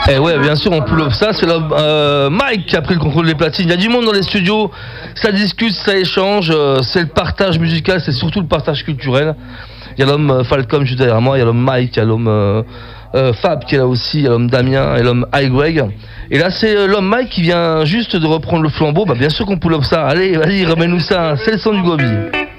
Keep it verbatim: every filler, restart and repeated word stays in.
Eh ouais, bien sûr, on pull up ça. C'est l'homme euh, Mike qui a pris le contrôle des platines. Il y a du monde dans les studios, ça discute, ça échange. Euh, c'est le partage musical, c'est surtout le partage culturel. Il y a l'homme euh, Falcom juste derrière moi, il y a l'homme Mike, il y a l'homme euh, euh, Fab qui est là aussi, il y a l'homme Damien et l'homme High Greg. Et là, c'est euh, l'homme Mike qui vient juste de reprendre le flambeau. Bah, bien sûr qu'on pull up ça. Allez, vas-y, remets-nous ça. C'est le son du Gobi.